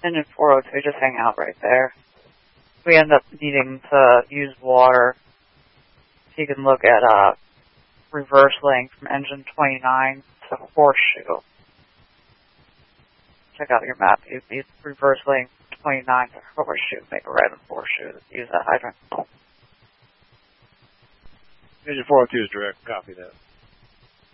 Engine 402, just hang out right there. We end up needing to use water. So you can look at reverse link from engine 29 to Horseshoe. Check out your map. You reverse link 29 to Horseshoe. Make a right on Horseshoe. Use that hydrant. Engine 402 is direct. Copy that.